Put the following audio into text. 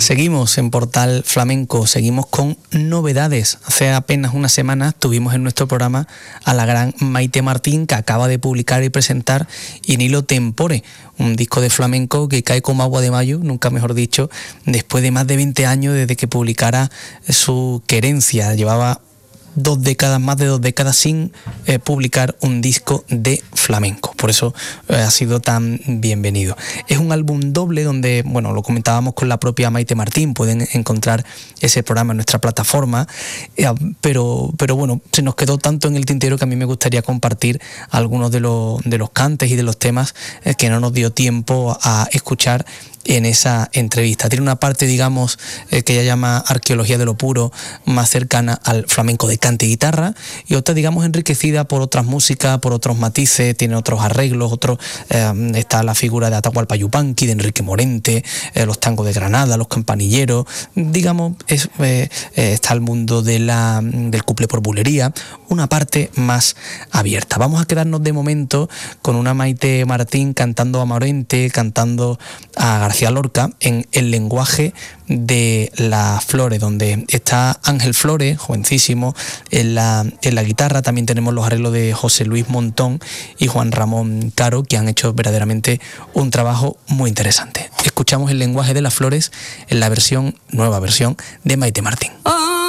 Seguimos en Portal Flamenco, seguimos con novedades. Hace apenas una semana tuvimos en nuestro programa a la gran Maite Martín, que acaba de publicar y presentar In Illo Tempore, un disco de flamenco que cae como agua de mayo, nunca mejor dicho, después de más de 20 años desde que publicara su Querencia. Llevaba más de dos décadas sin publicar un disco de flamenco, por eso ha sido tan bienvenido. Es un álbum doble donde, bueno, lo comentábamos con la propia Maite Martín, pueden encontrar ese programa en nuestra plataforma, pero bueno, se nos quedó tanto en el tintero que a mí me gustaría compartir algunos de los cantes y de los temas que no nos dio tiempo a escuchar en esa entrevista. Tiene una parte, digamos, que ella llama arqueología de lo puro, más cercana al flamenco de cante y guitarra, y otra, digamos, enriquecida por otras músicas, por otros matices, tiene otros arreglos, está la figura de Atahualpa Yupanqui, de Enrique Morente, los tangos de Granada, los campanilleros, digamos, está el mundo del cuplé por bulería, una parte más abierta. Vamos a quedarnos de momento con una Maite Martín cantando a Morente, cantando a García Lorca en el lenguaje de las flores, donde está Ángel Flores, jovencísimo, en la guitarra. También tenemos los arreglos de José Luis Montón y Juan Ramón Caro, que han hecho verdaderamente un trabajo muy interesante. Escuchamos el lenguaje de las flores en la nueva versión de Maite Martín.